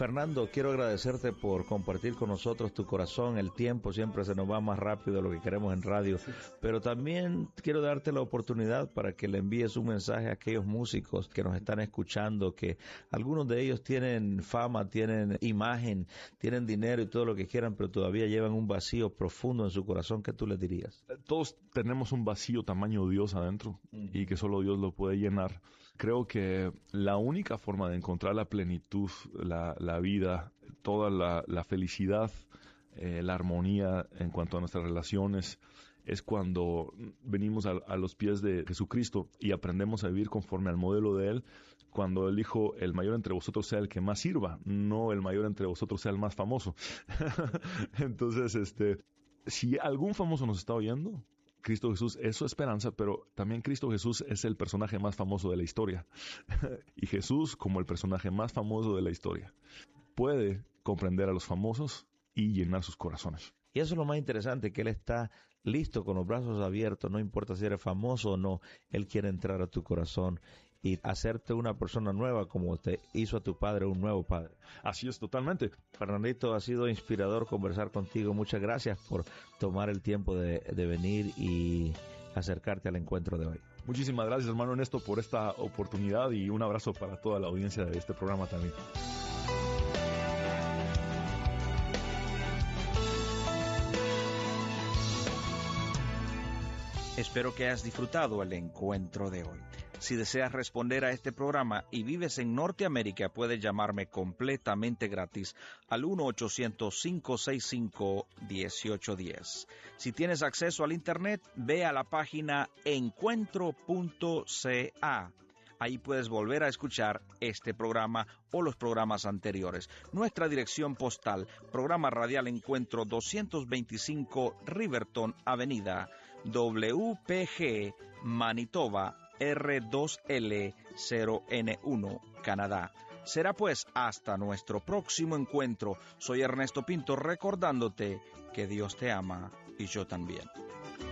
Fernando, quiero agradecerte por compartir con nosotros tu corazón. El tiempo siempre se nos va más rápido de lo que queremos en radio, pero también quiero darte la oportunidad para que le envíes un mensaje a aquellos músicos que nos están escuchando, que algunos de ellos tienen fama, tienen imagen, tienen dinero y todo lo que quieran, pero todavía llevan un vacío profundo en su corazón. ¿Qué tú les dirías? Todos tenemos un vacío tamaño Dios adentro y que solo Dios lo puede llenar. Creo que la única forma de encontrar la plenitud, la vida, toda la felicidad, la armonía en cuanto a nuestras relaciones, es cuando venimos a los pies de Jesucristo y aprendemos a vivir conforme al modelo de Él, cuando Él dijo, el mayor entre vosotros sea el que más sirva, no el mayor entre vosotros sea el más famoso. Entonces, si algún famoso nos está oyendo, Cristo Jesús es su esperanza, pero también Cristo Jesús es el personaje más famoso de la historia. Y Jesús, como el personaje más famoso de la historia, puede comprender a los famosos y llenar sus corazones. Y eso es lo más interesante, que Él está listo con los brazos abiertos, no importa si eres famoso o no, Él quiere entrar a tu corazón y hacerte una persona nueva como te hizo a tu padre un nuevo padre. Así es, totalmente. Fernandito, ha sido inspirador conversar contigo. Muchas gracias por tomar el tiempo de venir y acercarte al encuentro de hoy. Muchísimas gracias, hermano Ernesto, por esta oportunidad y un abrazo para toda la audiencia de este programa también. Espero que hayas disfrutado el encuentro de hoy. Si deseas responder a este programa y vives en Norteamérica, puedes llamarme completamente gratis al 1-800-565-1810. Si tienes acceso al Internet, ve a la página encuentro.ca. Ahí puedes volver a escuchar este programa o los programas anteriores. Nuestra dirección postal, Programa Radial Encuentro 225 Riverton Avenida, WPG, Manitoba, R2L0N1, Canadá. Será pues hasta nuestro próximo encuentro. Soy Ernesto Pinto recordándote que Dios te ama y yo también.